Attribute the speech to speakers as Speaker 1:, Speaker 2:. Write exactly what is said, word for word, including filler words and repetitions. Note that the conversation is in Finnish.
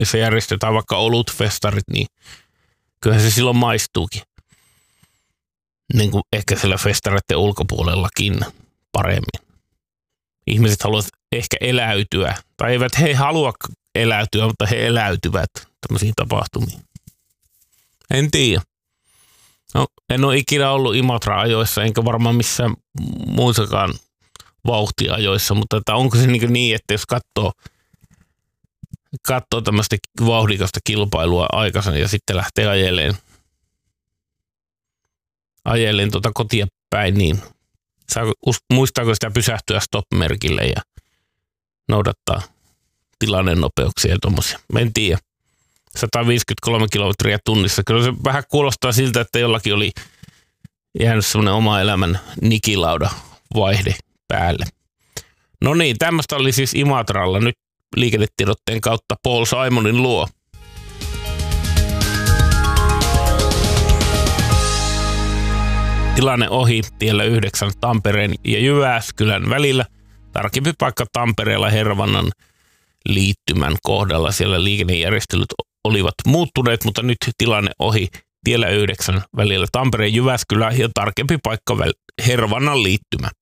Speaker 1: jos järjestetään vaikka olutfestarit, niin kyllähän se silloin maistuukin. Niin kuin ehkä siellä festareiden ulkopuolellakin paremmin. Ihmiset haluavat ehkä eläytyä, tai eivät he halua eläytyä, mutta he eläytyvät tämmöisiin tapahtumiin. En tiedä. No, en ole ikinä ollut Imatra-ajoissa, enkä varmaan missään muissakaan vauhtiajoissa, mutta että onko se niin, niin että jos katsoo, katsoo tämmöistä vauhdikasta kilpailua aikaisemmin ja sitten lähtee ajeleen, ajeleen tuota kotia päin, niin saako, muistaako sitä pysähtyä stop-merkille ja noudattaa tilannenopeuksia ja tuommoisia. En tiedä. sata viisikymmentäkolme kilometriä tunnissa. Kyllä se vähän kuulostaa siltä, että jollakin oli jäänyt semmoinen oma elämän nikilauda vaihde päälle. No niin, tämmöistä oli siis Imatralla. Nyt liikennetiedotteen kautta Paul Simonin luo. Tilanne ohi tiellä yhdeksän Tampereen ja Jyväskylän välillä. Tarkempi paikka Tampereella Hervannan liittymän kohdalla. Siellä liikennejärjestelyt olivat muuttuneet, mutta nyt tilanne ohi tiellä yhdeksän välillä Tampereen Jyväskylä ja tarkempi paikka Hervannan liittymä.